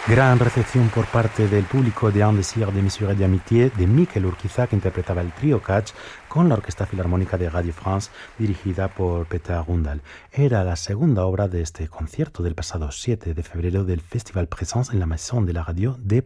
Gran recepción por parte del público de Un désir de mesure et d'amitié de Miquel Urquiza, que interpretaba el trío Catch con la Orquesta Filarmónica de Radio France, dirigida por Peter Gundal. Era la segunda obra de este concierto del pasado 7 de febrero del Festival Présence en la Maison de la Radio de